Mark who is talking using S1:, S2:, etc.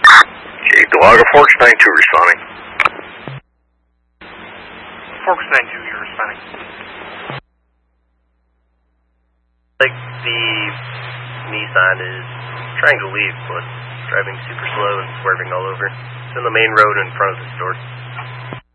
S1: Okay, Delaga Forks 92 responding.
S2: Forks 92, you're responding.
S3: Like the Nissan is trying to leave, but driving super slow and swerving all over. It's in the main road in front of the store.